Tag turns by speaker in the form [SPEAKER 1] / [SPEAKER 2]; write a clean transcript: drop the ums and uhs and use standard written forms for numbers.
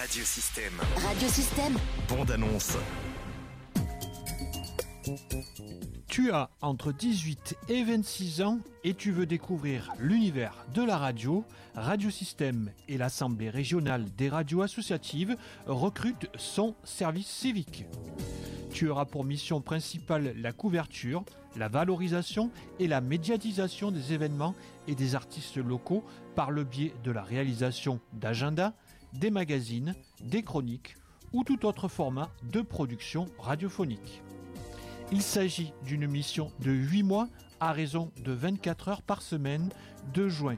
[SPEAKER 1] Radiosystème.
[SPEAKER 2] Radiosystème.
[SPEAKER 1] Bande annonce.
[SPEAKER 3] Tu as entre 18 et 26 ans et tu veux découvrir l'univers de la radio. Radiosystème et l'Assemblée régionale des radios associatives recrutent son service civique. Tu auras pour mission principale la couverture, la valorisation et la médiatisation des événements et des artistes locaux par le biais de la réalisation d'agendas, des magazines, des chroniques ou tout autre format de production radiophonique. Il s'agit d'une mission de 8 mois à raison de 24 heures par semaine, de juin